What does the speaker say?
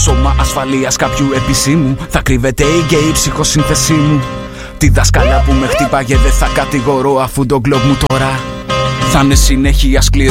σώμα ασφαλείας κάποιου επισήμου θα κρύβεται η γκέι ψυχοσύνθεσή μου. Τη δασκάλα που με χτύπαγε δεν θα κατηγορώ, αφού το γκλοπ μου τώρα θα είναι συνέχεια σκληρό.